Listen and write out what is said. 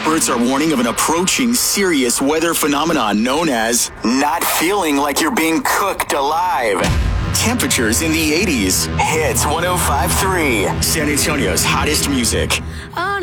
experts are warning of an approaching serious weather phenomenon known as not feeling like you're being cooked alive. Temperatures in the 80s. Hits 105.3. San Antonio's hottest music.